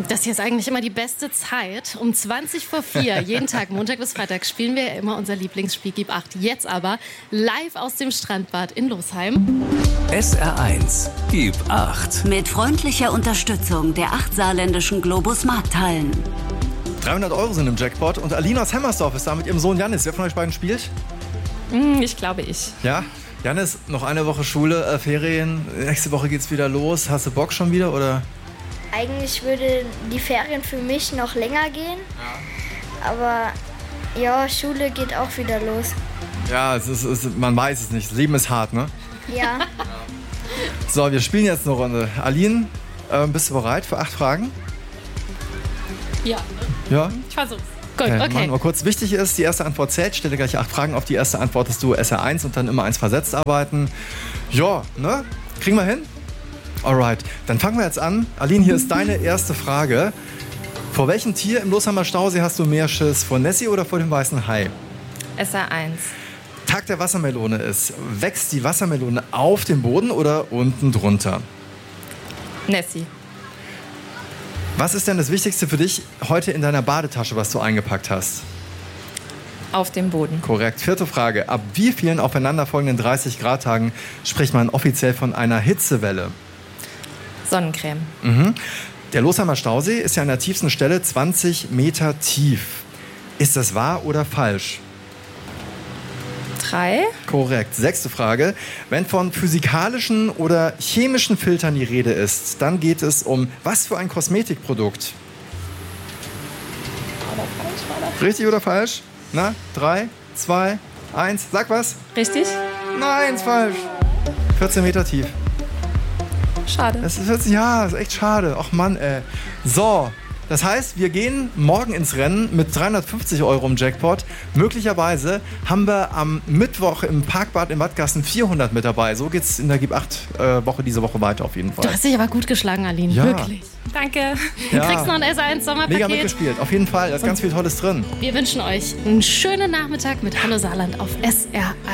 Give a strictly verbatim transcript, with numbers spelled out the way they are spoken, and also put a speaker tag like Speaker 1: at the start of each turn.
Speaker 1: Das hier ist eigentlich immer die beste Zeit. Um zwanzig vor vier, jeden Tag, Montag bis Freitag, spielen wir ja immer unser Lieblingsspiel Gib acht. Jetzt aber live aus dem Strandbad in Losheim.
Speaker 2: S R eins Gib acht.
Speaker 3: Mit freundlicher Unterstützung der acht saarländischen Globus Markthallen.
Speaker 4: dreihundert Euro sind im Jackpot und Aline aus Hemmersdorf ist da mit ihrem Sohn Jannis. Wer von euch beiden spielt?
Speaker 5: Ich glaube ich.
Speaker 4: Ja? Jannis, noch eine Woche Schule, äh, Ferien. Nächste Woche geht's wieder los. Hast du Bock schon wieder, oder?
Speaker 6: Eigentlich würde die Ferien für mich noch länger gehen. Ja. Aber ja, Schule geht auch wieder los.
Speaker 4: Ja, es ist, es, man weiß es nicht. Das Leben ist hart, ne?
Speaker 6: Ja.
Speaker 4: So, wir spielen jetzt eine Runde. Aline, äh, bist du bereit für acht Fragen?
Speaker 1: Ja.
Speaker 4: Ja?
Speaker 1: Ich versuch's. Gut,
Speaker 4: Okay.
Speaker 1: okay.
Speaker 4: Machen wir kurz. Wichtig ist, die erste Antwort zählt. Stelle gleich acht Fragen. Auf die erste antwortest du S R eins und dann immer eins versetzt arbeiten. Ja, ne? Kriegen wir hin? Alright. Dann fangen wir jetzt an. Aline, hier ist deine erste Frage. Vor welchem Tier im Losheimer Stausee hast du mehr Schiss? Vor Nessie oder vor dem weißen Hai?
Speaker 5: S R eins.
Speaker 4: Tag der Wassermelone ist. Wächst die Wassermelone auf dem Boden oder unten drunter?
Speaker 5: Nessie.
Speaker 4: Was ist denn das Wichtigste für dich heute in deiner Badetasche, was du eingepackt hast?
Speaker 5: Auf dem Boden.
Speaker 4: Korrekt. Vierte Frage. Ab wie vielen aufeinanderfolgenden dreißig Grad Tagen spricht man offiziell von einer Hitzewelle?
Speaker 5: Sonnencreme.
Speaker 4: Mhm. Der Losheimer Stausee ist ja an der tiefsten Stelle zwanzig Meter tief. Ist das wahr oder falsch?
Speaker 5: Drei.
Speaker 4: Korrekt. Sechste Frage. Wenn von physikalischen oder chemischen Filtern die Rede ist, dann geht es um was für ein Kosmetikprodukt? Richtig oder falsch? Na, drei, zwei, eins. Sag was.
Speaker 5: Richtig?
Speaker 4: Nein, ist falsch. vierzehn Meter tief.
Speaker 5: Schade.
Speaker 4: Das ist vierzehn, ja, ist echt schade. Ach Mann, ey. So, das heißt, wir gehen morgen ins Rennen mit dreihundertfünfzig Euro im Jackpot. Möglicherweise haben wir am Mittwoch im Parkbad in Wattgassen vierhundert mit dabei. So geht's in der Gib acht äh, Woche diese Woche weiter auf jeden Fall.
Speaker 1: Du hast dich aber gut geschlagen, Aline.
Speaker 4: Ja.
Speaker 1: Wirklich.
Speaker 5: Danke.
Speaker 1: Du
Speaker 4: Ja.
Speaker 1: kriegst noch ein S R eins Sommerpaket.
Speaker 4: Mega mitgespielt, auf jeden Fall. Da ist ganz viel Tolles drin.
Speaker 1: Wir wünschen euch einen schönen Nachmittag mit Hallo Saarland auf S R eins.